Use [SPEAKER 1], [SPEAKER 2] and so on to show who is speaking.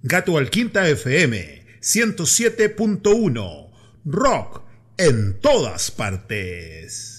[SPEAKER 1] Gato al Quinta FM 107.1. Rock en todas partes.